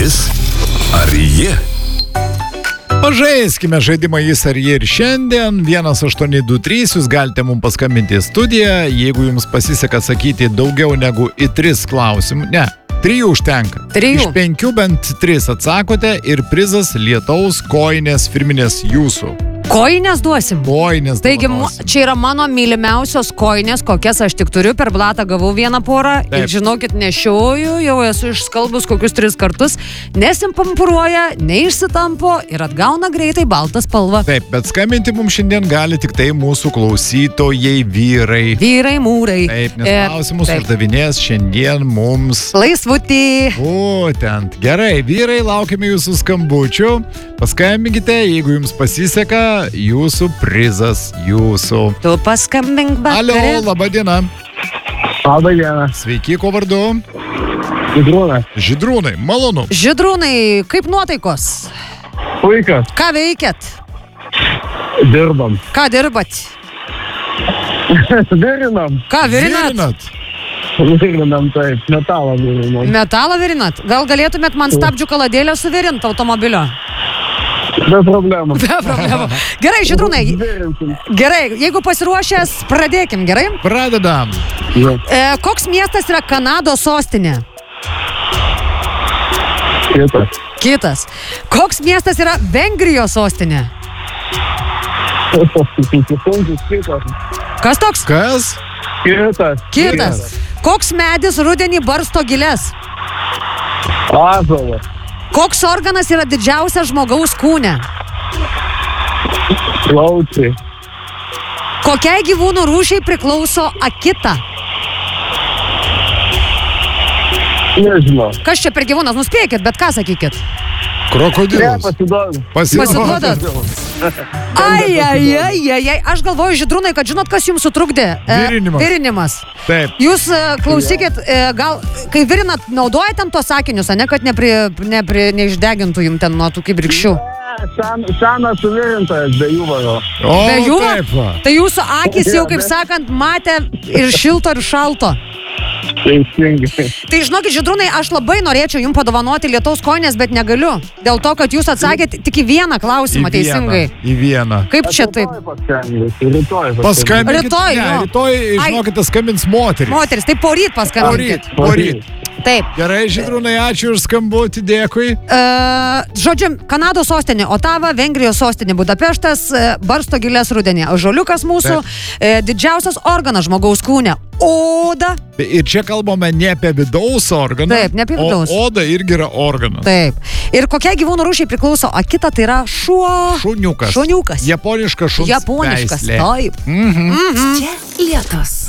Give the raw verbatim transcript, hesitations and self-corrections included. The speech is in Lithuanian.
Jis ar ji? Pažaiskime žaidimą Jis ar ji ir šiandien. vienas aštuoni du trys, jūs galite mums paskambinti į studiją. Jeigu jums pasiseka atsakyti daugiau negu į tris klausimus, ne, trijų užtenka. Trijų. Iš penkių bent tris atsakote ir prizas lietaus kojinės firminės jūsų. Koinės duosim. Kojinės Taigi, mu- dovanosim. čia yra mano mylimiausios koinės, kokias aš tik turiu. Per blatą gavau vieną porą. Taip. Ir žinokit, nešioju, jau esu išskalbus kokius tris kartus. Nesimpampuruoja, neišsitampo ir atgauna greitai baltą spalvą. Taip, bet skambinti mums šiandien gali tik tai mūsų klausytojai vyrai. Vyrai, mūrai. Taip, nes E, klausimus taip. uždavinės šiandien mums. Laisvutį. Būtent. Gerai, vyrai, laukime jūsų skambučių. Paskambinkite, jeigu jums pasiseka, jūsų prizas, jūsų. Tu paskambink Alio, vakare. laba diena. Labą dieną. Sveiki, kuo vardu? Žydrūnas. Žydrūnai, malonu. Žydrūnai, kaip nuotaikos? Puikas. Ką veikėt? Dirbam. Ką dirbat? Virinam. Ką virinat? Virinat? Virinam, taip. Metalą virinam. Metalą virinat? Gal galėtumėt man stabdžių kaladėlę suvirinti automobilio? Be problemų. Be problemų. Gerai, Žydrūnai, Virinsim. gerai, jeigu pasiruošęs, pradėkim, gerai? Pradedam. Jo. E, koks miestas yra Kanados sostinė? Kitas. Kitas. Koks miestas yra Vengrijos sostinė? Kitas. Kas toks? Kas? Kitas. Kitas. Koks medis rudenį barsto gilės? Ąžuolas. Koks organas yra didžiausias žmogaus kūne? Plaučiai. Kokiai gyvūnų rūšiai priklauso akita? Nežinau. Kas čia per gyvūnas? Nuspėkit, bet ką sakykit? Ne, Krokodilus. pasiduodu. Pasiduodat? Ai, ai, ai, ai, ai. Aš galvoju, Žydrūnai, kad žinot, kas jums sutrukdė? E, Virinimas. Virinimas. Taip. Jūs e, klausykit, e, gal, kai virinat, naudojat ten tos sakinius, ne, kad nepri, nepri, neišdegintų jums ten nuo tų kibirkščių. Sen, senas suvirintojas be juvaro. O, Be jų? taip. va. Tai jūsų akis jau, kaip sakant, matė ir šilto, ir šalto. Teisingai. Tai žinokit, Žydrūnai, aš labai norėčiau jums padovanoti lietaus kojines, bet negaliu. Dėl to, kad jūs atsakėt tik į vieną klausimą Į teisingai. vieną, Į vieną. Kaip čia taip? Rytoj paskambinsiu, Rytoj paskambinsiu. Paskambinkit. Rytoj, ne, jo. rytoj, Ai. žinokite, skambins moteris. Moteris, tai poryt paskambinkit. Poryt, poryt. Taip. Gerai, Žydrūnai, ačiū už skambutį, dėkui. Uh, žodžiu, Kanados sostinė Otava, Vengrijos sostinė Budapeštas, uh, barsto gilės rudenį. Ąžuoliukas mūsų, uh, didžiausias organas žmogaus kūne - oda. Ir čia kalbame ne apie vidaus organą. Taip, ne apie vidaus. O oda irgi yra organas. Taip. Ir kokiai gyvūnų rūšiai priklauso akita, tai yra šuo. Šuniukas. Šuniukas. Japoniškas šuns Japoniškas. veislė. Taip. Čia lietus.